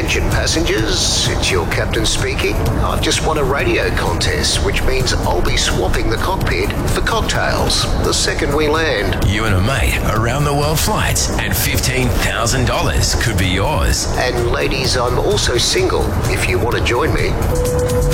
Attention passengers, it's your captain speaking. I've just won a radio contest, which means I'll be swapping the cockpit for cocktails the second we land. You and a mate around the world flights and $15,000 could be yours. And ladies, I'm also single if you want to join me.